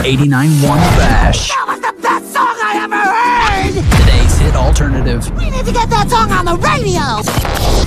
89.1 Bash. That was the best song I ever heard! Today's hit alternative. We need to get that song on the radio!